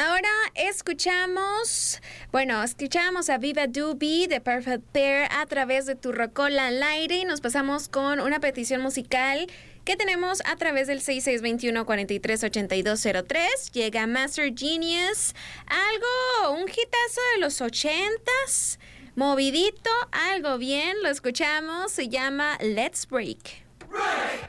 Ahora escuchamos a Viva Doobie de Perfect Pair a través de Tu Rocola al aire y nos pasamos con una petición musical que tenemos a través del 6621-438203. Llega Master Genius, un hitazo de los 80s, movidito, algo bien, lo escuchamos, se llama Let's Break. Break!